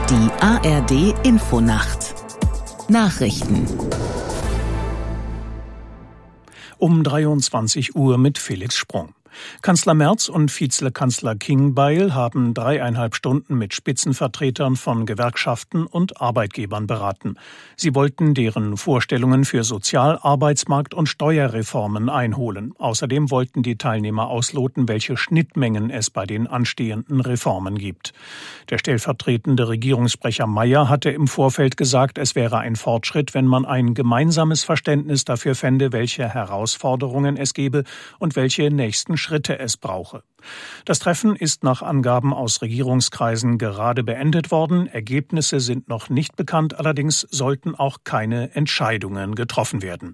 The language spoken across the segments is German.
Die ARD Infonacht Nachrichten um 23 Uhr mit Felix Sprung. Kanzler Merz und Vizekanzler Klingbeil haben 3,5 Stunden mit Spitzenvertretern von Gewerkschaften und Arbeitgebern beraten. Sie wollten deren Vorstellungen für Sozial-, Arbeitsmarkt- und Steuerreformen einholen. Außerdem wollten die Teilnehmer ausloten, welche Schnittmengen es bei den anstehenden Reformen gibt. Der stellvertretende Regierungssprecher Mayer hatte im Vorfeld gesagt, es wäre ein Fortschritt, wenn man ein gemeinsames Verständnis dafür fände, welche Herausforderungen es gebe und welche nächsten Schritte es brauche. Das Treffen ist nach Angaben aus Regierungskreisen gerade beendet worden. Ergebnisse sind noch nicht bekannt, allerdings sollten auch keine Entscheidungen getroffen werden.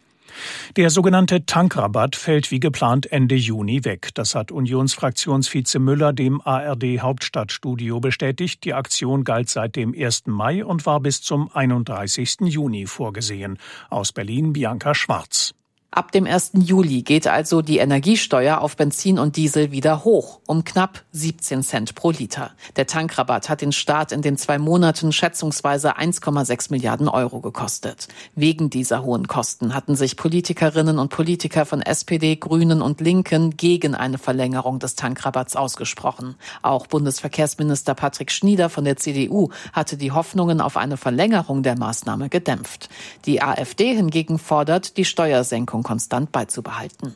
Der sogenannte Tankrabatt fällt wie geplant Ende Juni weg. Das hat Unionsfraktionsvize Müller dem ARD-Hauptstadtstudio bestätigt. Die Aktion galt seit dem 1. Mai und war bis zum 31. Juni vorgesehen. Aus Berlin Bianca Schwarz. Ab dem 1. Juli geht also die Energiesteuer auf Benzin und Diesel wieder hoch, um knapp 17 Cent pro Liter. Der Tankrabatt hat den Staat in den 2 Monaten schätzungsweise 1,6 Milliarden Euro gekostet. Wegen dieser hohen Kosten hatten sich Politikerinnen und Politiker von SPD, Grünen und Linken gegen eine Verlängerung des Tankrabatts ausgesprochen. Auch Bundesverkehrsminister Patrick Schnieder von der CDU hatte die Hoffnungen auf eine Verlängerung der Maßnahme gedämpft. Die AfD hingegen fordert, die Steuersenkung konstant beizubehalten.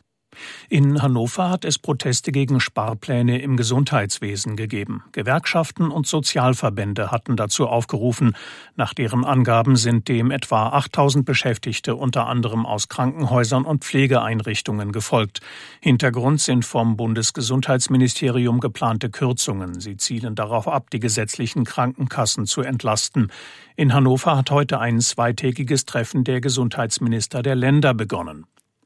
In Hannover hat es Proteste gegen Sparpläne im Gesundheitswesen gegeben. Gewerkschaften und Sozialverbände hatten dazu aufgerufen. Nach deren Angaben sind dem etwa 8.000 Beschäftigte unter anderem aus Krankenhäusern und Pflegeeinrichtungen gefolgt. Hintergrund sind vom Bundesgesundheitsministerium geplante Kürzungen. Sie zielen darauf ab, die gesetzlichen Krankenkassen zu entlasten. In Hannover hat heute ein zweitägiges Treffen der Gesundheitsminister der Länder begonnen.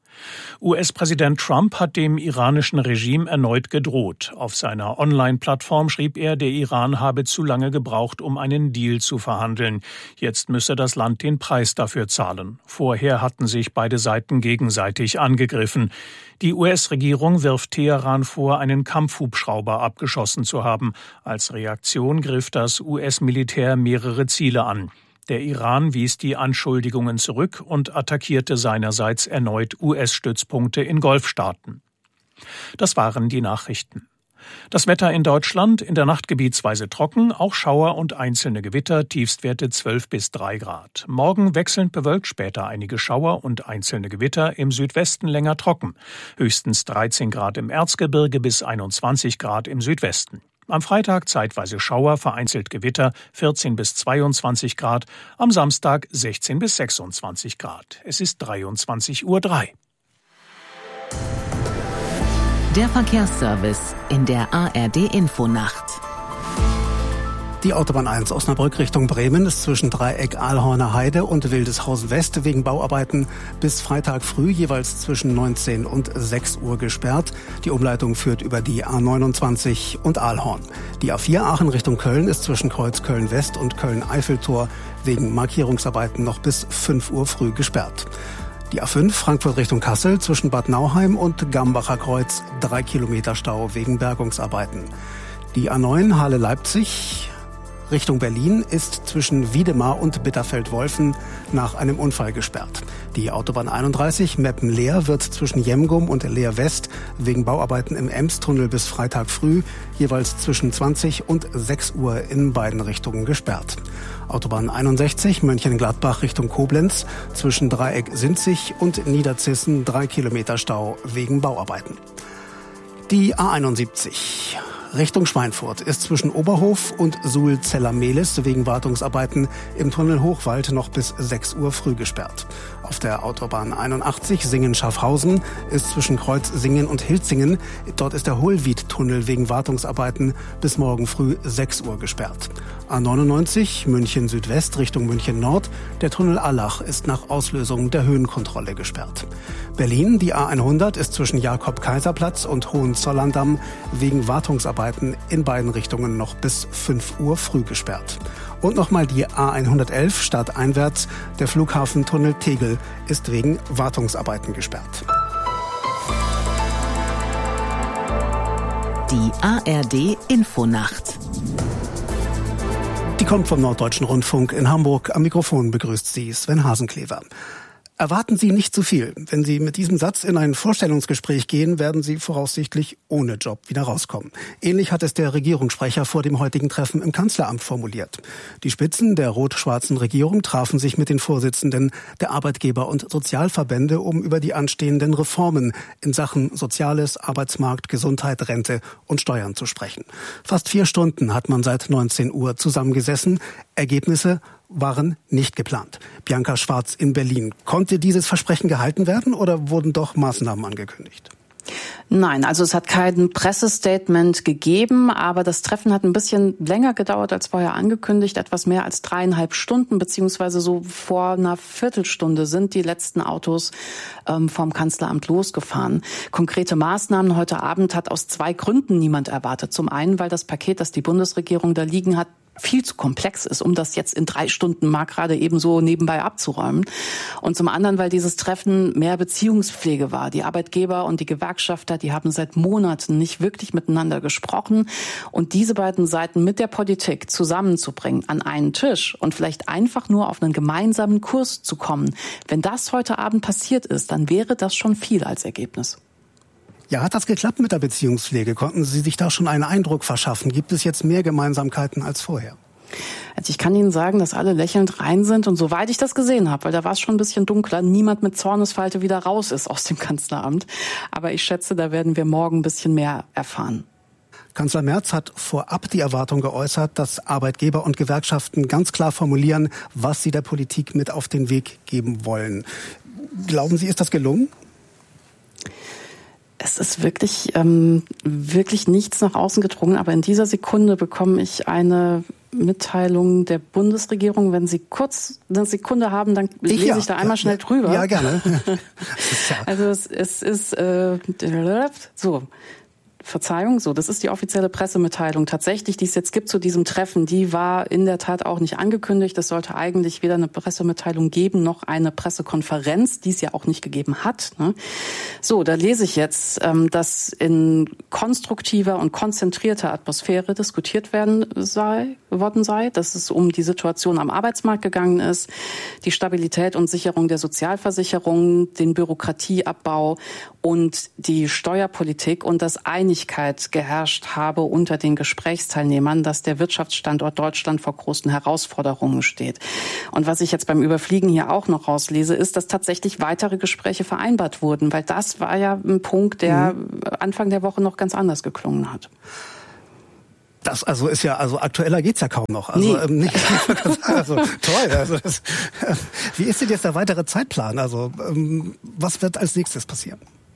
US-Präsident Trump hat dem iranischen Regime erneut gedroht. Auf seiner Online-Plattform schrieb er, der Iran habe zu lange gebraucht, um einen Deal zu verhandeln. Jetzt müsse das Land den Preis dafür zahlen. Vorher hatten sich beide Seiten gegenseitig angegriffen. Die US-Regierung wirft Teheran vor, einen Kampfhubschrauber abgeschossen zu haben. Als Reaktion griff das US-Militär mehrere Ziele an. Der Iran wies die Anschuldigungen zurück und attackierte seinerseits erneut US-Stützpunkte in Golfstaaten. Das waren die Nachrichten. Das Wetter in Deutschland, in der Nacht gebietsweise trocken, auch Schauer und einzelne Gewitter, Tiefstwerte 12 bis 3 Grad. Morgen wechselnd bewölkt, später einige Schauer und einzelne Gewitter, im Südwesten länger trocken. Höchstens 13 Grad im Erzgebirge bis 21 Grad im Südwesten. Am Freitag zeitweise Schauer, vereinzelt Gewitter, 14 bis 22 Grad. Am Samstag 16 bis 26 Grad. Es ist 23:03 Uhr. Der Verkehrsservice in der ARD Infonacht. Die Autobahn 1 Osnabrück Richtung Bremen ist zwischen Dreieck Ahlhorner Heide und Wildeshausen West wegen Bauarbeiten bis Freitag früh jeweils zwischen 19 und 6 Uhr gesperrt. Die Umleitung führt über die A29 und Ahlhorn. Die A4 Aachen Richtung Köln ist zwischen Kreuz Köln West und Köln-Eiffeltor wegen Markierungsarbeiten noch bis 5 Uhr früh gesperrt. Die A5 Frankfurt Richtung Kassel zwischen Bad Nauheim und Gambacher Kreuz 3 Kilometer Stau wegen Bergungsarbeiten. Die A9 Halle-Leipzig Richtung Berlin ist zwischen Wiedemar und Bitterfeld-Wolfen nach einem Unfall gesperrt. Die Autobahn 31 Meppen-Leer wird zwischen Jemgum und Leer West wegen Bauarbeiten im Emstunnel bis Freitag früh jeweils zwischen 20 und 6 Uhr in beiden Richtungen gesperrt. Autobahn 61 Mönchengladbach Richtung Koblenz zwischen Dreieck Sinzig und Niederzissen 3 Kilometer Stau wegen Bauarbeiten. Die A71 Richtung Schweinfurt ist zwischen Oberhof und Suhl-Zeller-Mehlis wegen Wartungsarbeiten im Tunnel Hochwald noch bis 6 Uhr früh gesperrt. Auf der Autobahn 81 Singen-Schaffhausen ist zwischen Kreuz Singen und Hilzingen, dort ist der Hohlwied-Tunnel wegen Wartungsarbeiten bis morgen früh 6 Uhr gesperrt. A99 München Südwest Richtung München Nord, der Tunnel Allach ist nach Auslösung der Höhenkontrolle gesperrt. Berlin, die A100 ist zwischen Jakob-Kaiser-Platz und Hohenzollern-Damm wegen Wartungsarbeiten in beiden Richtungen noch bis 5 Uhr früh gesperrt. Und nochmal die A111 stadteinwärts, der Flughafentunnel Tegel ist wegen Wartungsarbeiten gesperrt. Die ARD Infonacht Die kommt vom Norddeutschen Rundfunk in Hamburg. Am Mikrofon begrüßt sie Sven Hasenklever. Erwarten Sie nicht zu viel. Wenn Sie mit diesem Satz in ein Vorstellungsgespräch gehen, werden Sie voraussichtlich ohne Job wieder rauskommen. Ähnlich hat es der Regierungssprecher vor dem heutigen Treffen im Kanzleramt formuliert. Die Spitzen der rot-schwarzen Regierung trafen sich mit den Vorsitzenden der Arbeitgeber- und Sozialverbände, um über die anstehenden Reformen in Sachen Soziales, Arbeitsmarkt, Gesundheit, Rente und Steuern zu sprechen. Fast 4 Stunden hat man seit 19 Uhr zusammengesessen. Ergebnisse waren nicht geplant. Bianca Schwarz in Berlin. Konnte dieses Versprechen gehalten werden oder wurden doch Maßnahmen angekündigt? Nein, also es hat kein Pressestatement gegeben, aber das Treffen hat ein bisschen länger gedauert als vorher angekündigt. Etwas mehr als 3,5 Stunden, beziehungsweise so vor einer Viertelstunde sind die letzten Autos vom Kanzleramt losgefahren. Konkrete Maßnahmen heute Abend hat aus 2 Gründen niemand erwartet. Zum einen, weil das Paket, das die Bundesregierung da liegen hat, viel zu komplex ist, um das jetzt in 3 Stunden mal gerade eben so nebenbei abzuräumen. Und zum anderen, weil dieses Treffen mehr Beziehungspflege war. Die Arbeitgeber und die Gewerkschafter, die haben seit Monaten nicht wirklich miteinander gesprochen. Und diese beiden Seiten mit der Politik zusammenzubringen an einen Tisch und vielleicht einfach nur auf einen gemeinsamen Kurs zu kommen, wenn das heute Abend passiert ist, dann wäre das schon viel als Ergebnis. Ja, hat das geklappt mit der Beziehungspflege? Konnten Sie sich da schon einen Eindruck verschaffen? Gibt es jetzt mehr Gemeinsamkeiten als vorher? Also ich kann Ihnen sagen, dass alle lächelnd rein sind und soweit ich das gesehen habe, weil da war es schon ein bisschen dunkler, niemand mit Zornesfalte wieder raus ist aus dem Kanzleramt. Aber ich schätze, da werden wir morgen ein bisschen mehr erfahren. Kanzler Merz hat vorab die Erwartung geäußert, dass Arbeitgeber und Gewerkschaften ganz klar formulieren, was sie der Politik mit auf den Weg geben wollen. Glauben Sie, ist das gelungen? Es ist wirklich nichts nach außen gedrungen, aber in dieser Sekunde bekomme ich eine Mitteilung der Bundesregierung. Wenn Sie kurz eine Sekunde haben, dann lese ich da einmal schnell drüber. Ja, gerne. Also es ist so. Verzeihung, so, das ist die offizielle Pressemitteilung. Tatsächlich, die es jetzt gibt zu diesem Treffen, die war in der Tat auch nicht angekündigt. Es sollte eigentlich weder eine Pressemitteilung geben, noch eine Pressekonferenz, die es ja auch nicht gegeben hat. Ne? So, da lese ich jetzt, dass in konstruktiver und konzentrierter Atmosphäre diskutiert worden sei, dass es um die Situation am Arbeitsmarkt gegangen ist, die Stabilität und Sicherung der Sozialversicherung, den Bürokratieabbau und die Steuerpolitik und dass Einigkeit geherrscht habe unter den Gesprächsteilnehmern, dass der Wirtschaftsstandort Deutschland vor großen Herausforderungen steht. Und was ich jetzt beim Überfliegen hier auch noch rauslese, ist, dass tatsächlich weitere Gespräche vereinbart wurden, weil das war ja ein Punkt, der Anfang der Woche noch ganz anders geklungen hat. Das ist ja, aktueller geht's ja kaum noch. Also, nee. Also toll. Also wie ist denn jetzt der weitere Zeitplan? Also was wird als nächstes passieren?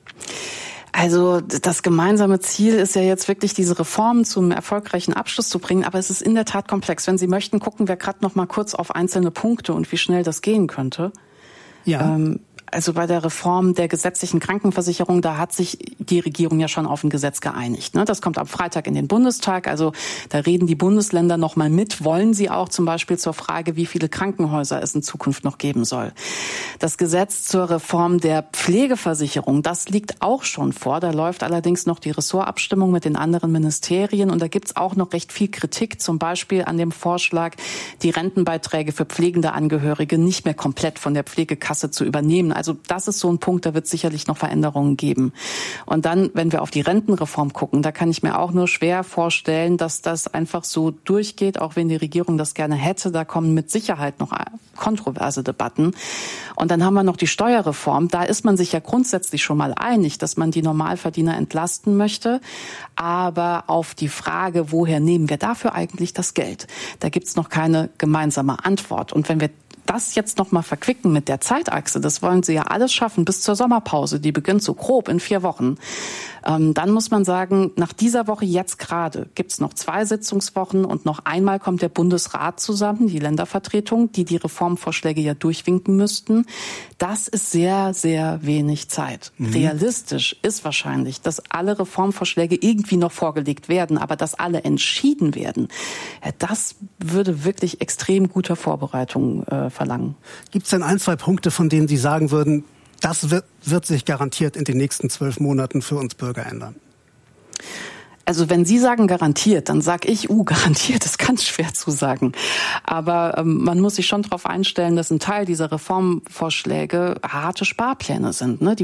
Also das gemeinsame Ziel ist ja jetzt wirklich, diese Reformen zum erfolgreichen Abschluss zu bringen. Aber es ist in der Tat komplex. Wenn Sie möchten, gucken wir gerade noch mal kurz auf einzelne Punkte und wie schnell das gehen könnte. Ja. Also bei der Reform der gesetzlichen Krankenversicherung, da hat sich die Regierung ja schon auf ein Gesetz geeinigt. Das kommt am Freitag in den Bundestag. Also da reden die Bundesländer noch mal mit. Wollen sie auch zum Beispiel zur Frage, wie viele Krankenhäuser es in Zukunft noch geben soll. Das Gesetz zur Reform der Pflegeversicherung, das liegt auch schon vor. Da läuft allerdings noch die Ressortabstimmung mit den anderen Ministerien. Und da gibt's auch noch recht viel Kritik, zum Beispiel an dem Vorschlag, die Rentenbeiträge für pflegende Angehörige nicht mehr komplett von der Pflegekasse zu übernehmen. Also das ist so ein Punkt, da wird es sicherlich noch Veränderungen geben. Und dann, wenn wir auf die Rentenreform gucken, da kann ich mir auch nur schwer vorstellen, dass das einfach so durchgeht, auch wenn die Regierung das gerne hätte. Da kommen mit Sicherheit noch kontroverse Debatten. Und dann haben wir noch die Steuerreform. Da ist man sich ja grundsätzlich schon mal einig, dass man die Normalverdiener entlasten möchte. Aber auf die Frage, woher nehmen wir dafür eigentlich das Geld? Da gibt es noch keine gemeinsame Antwort. Und wenn wir das jetzt noch mal verquicken mit der Zeitachse, das wollen sie ja alles schaffen bis zur Sommerpause, die beginnt so grob in 4 Wochen. Dann muss man sagen, nach dieser Woche jetzt gerade gibt's noch 2 Sitzungswochen und noch einmal kommt der Bundesrat zusammen, die Ländervertretung, die Reformvorschläge ja durchwinken müssten. Das ist sehr, sehr wenig Zeit. Realistisch ist wahrscheinlich, dass alle Reformvorschläge irgendwie noch vorgelegt werden, aber dass alle entschieden werden, das würde wirklich extrem guter Vorbereitung verlangen. Gibt es denn 1, 2 Punkte, von denen Sie sagen würden, das wird sich garantiert in den nächsten 12 Monaten für uns Bürger ändern? Also wenn Sie sagen garantiert, dann sage ich, garantiert ist ganz schwer zu sagen. Aber man muss sich schon darauf einstellen, dass ein Teil dieser Reformvorschläge harte Sparpläne sind. Ne?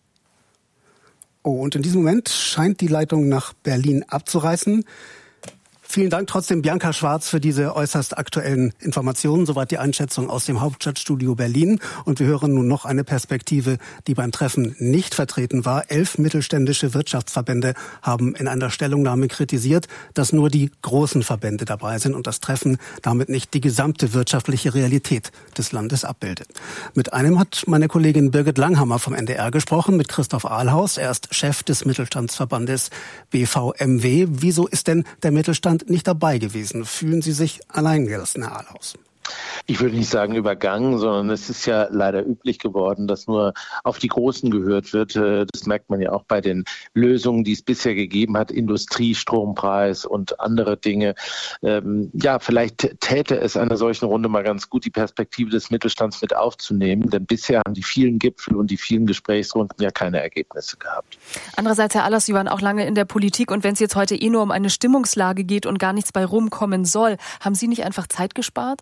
Und in diesem Moment scheint die Leitung nach Berlin abzureißen. Vielen Dank trotzdem, Bianca Schwarz, für diese äußerst aktuellen Informationen. Soweit die Einschätzung aus dem Hauptstadtstudio Berlin. Und wir hören nun noch eine Perspektive, die beim Treffen nicht vertreten war. 11 mittelständische Wirtschaftsverbände haben in einer Stellungnahme kritisiert, dass nur die großen Verbände dabei sind und das Treffen damit nicht die gesamte wirtschaftliche Realität des Landes abbildet. Mit einem hat meine Kollegin Birgit Langhammer vom NDR gesprochen, mit Christoph Ahlhaus. Er ist Chef des Mittelstandsverbandes BVMW. Wieso ist denn der Mittelstand nicht dabei gewesen? Fühlen Sie sich alleingelassen, Herr Ahlhaus? Ich würde nicht sagen übergangen, sondern es ist ja leider üblich geworden, dass nur auf die Großen gehört wird. Das merkt man ja auch bei den Lösungen, die es bisher gegeben hat, Industrie, Strompreis und andere Dinge. Vielleicht täte es einer solchen Runde mal ganz gut, die Perspektive des Mittelstands mit aufzunehmen, denn bisher haben die vielen Gipfel und die vielen Gesprächsrunden ja keine Ergebnisse gehabt. Andererseits, Herr Ahlhaus, Sie waren auch lange in der Politik und wenn es jetzt heute nur um eine Stimmungslage geht und gar nichts bei rumkommen soll, haben Sie nicht einfach Zeit gespart?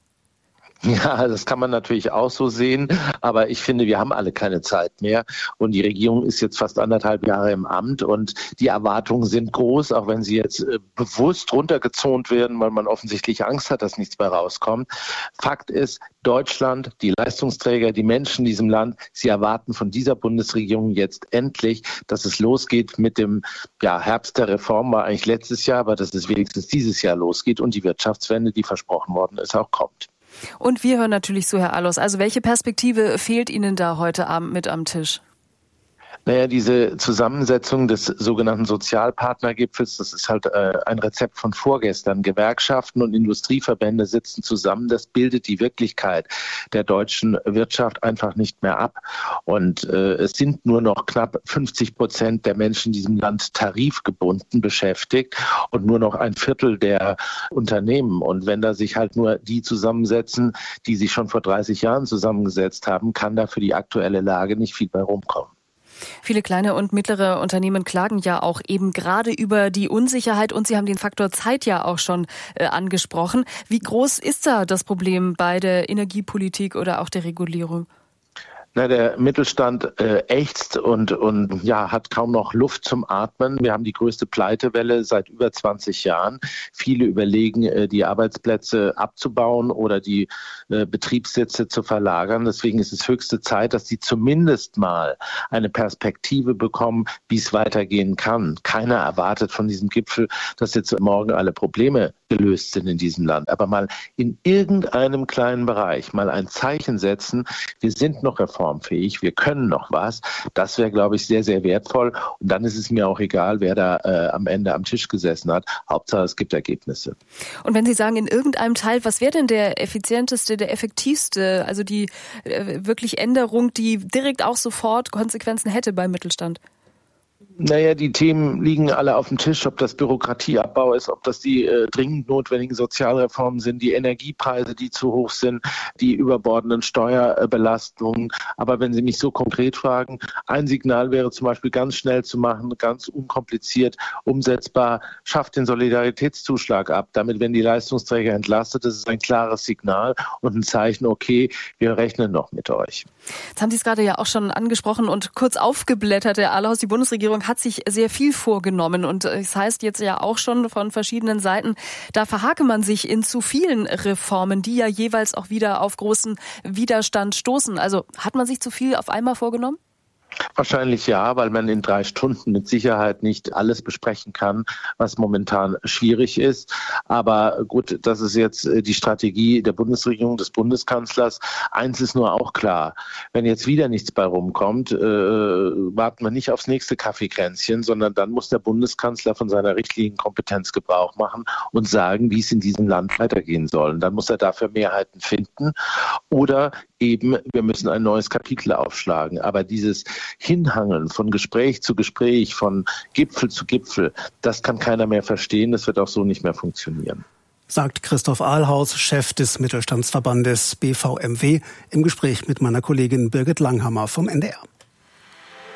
Ja, das kann man natürlich auch so sehen, aber ich finde, wir haben alle keine Zeit mehr und die Regierung ist jetzt fast 1,5 Jahre im Amt und die Erwartungen sind groß, auch wenn sie jetzt bewusst runtergezont werden, weil man offensichtlich Angst hat, dass nichts mehr rauskommt. Fakt ist, Deutschland, die Leistungsträger, die Menschen in diesem Land, sie erwarten von dieser Bundesregierung jetzt endlich, dass es losgeht mit dem Herbst der Reform, war eigentlich letztes Jahr, aber dass es wenigstens dieses Jahr losgeht und die Wirtschaftswende, die versprochen worden ist, auch kommt. Und wir hören natürlich zu, Herr Ahlhaus. Also welche Perspektive fehlt Ihnen da heute Abend mit am Tisch? Naja, diese Zusammensetzung des sogenannten Sozialpartnergipfels, das ist halt ein Rezept von vorgestern. Gewerkschaften und Industrieverbände sitzen zusammen. Das bildet die Wirklichkeit der deutschen Wirtschaft einfach nicht mehr ab. Und es sind nur noch knapp 50% der Menschen in diesem Land tarifgebunden beschäftigt und nur noch 1/4 der Unternehmen. Und wenn da sich halt nur die zusammensetzen, die sich schon vor 30 Jahren zusammengesetzt haben, kann da für die aktuelle Lage nicht viel bei rumkommen. Viele kleine und mittlere Unternehmen klagen ja auch eben gerade über die Unsicherheit und Sie haben den Faktor Zeit ja auch schon angesprochen. Wie groß ist da das Problem bei der Energiepolitik oder auch der Regulierung? Der Mittelstand ächzt und hat kaum noch Luft zum Atmen. Wir haben die größte Pleitewelle seit über 20 Jahren. Viele überlegen, die Arbeitsplätze abzubauen oder die Betriebssitze zu verlagern. Deswegen ist es höchste Zeit, dass die zumindest mal eine Perspektive bekommen, wie es weitergehen kann. Keiner erwartet von diesem Gipfel, dass jetzt morgen alle Probleme gelöst sind in diesem Land. Aber mal in irgendeinem kleinen Bereich mal ein Zeichen setzen, wir sind noch reformfähig, wir können noch was. Das wäre, glaube ich, sehr, sehr wertvoll. Und dann ist es mir auch egal, wer da am Ende am Tisch gesessen hat. Hauptsache, es gibt Ergebnisse. Und wenn Sie sagen, in irgendeinem Teil, was wäre denn der effizienteste, der effektivste, also die wirklich Änderung, die direkt auch sofort Konsequenzen hätte beim Mittelstand? Die Themen liegen alle auf dem Tisch, ob das Bürokratieabbau ist, ob das die dringend notwendigen Sozialreformen sind, die Energiepreise, die zu hoch sind, die überbordenden Steuerbelastungen. Aber wenn Sie mich so konkret fragen, ein Signal wäre zum Beispiel ganz schnell zu machen, ganz unkompliziert, umsetzbar, schafft den Solidaritätszuschlag ab. Damit werden die Leistungsträger entlastet. Das ist ein klares Signal und ein Zeichen, okay, wir rechnen noch mit euch. Jetzt haben Sie es gerade ja auch schon angesprochen und kurz aufgeblättert, Herr Ahlhaus. Die Bundesregierung hat sich sehr viel vorgenommen und es heißt jetzt ja auch schon von verschiedenen Seiten, da verhake man sich in zu vielen Reformen, die ja jeweils auch wieder auf großen Widerstand stoßen. Also hat man sich zu viel auf einmal vorgenommen? Wahrscheinlich ja, weil man in 3 Stunden mit Sicherheit nicht alles besprechen kann, was momentan schwierig ist. Aber gut, das ist jetzt die Strategie der Bundesregierung, des Bundeskanzlers. Eins ist nur auch klar, wenn jetzt wieder nichts bei rumkommt, warten wir nicht aufs nächste Kaffeekränzchen, sondern dann muss der Bundeskanzler von seiner Richtlinienkompetenz Gebrauch machen und sagen, wie es in diesem Land weitergehen soll. Und dann muss er dafür Mehrheiten finden oder eben, wir müssen ein neues Kapitel aufschlagen. Aber dieses Hinhangeln von Gespräch zu Gespräch, von Gipfel zu Gipfel, das kann keiner mehr verstehen. Das wird auch so nicht mehr funktionieren. Sagt Christoph Ahlhaus, Chef des Mittelstandsverbandes BVMW, im Gespräch mit meiner Kollegin Birgit Langhammer vom NDR.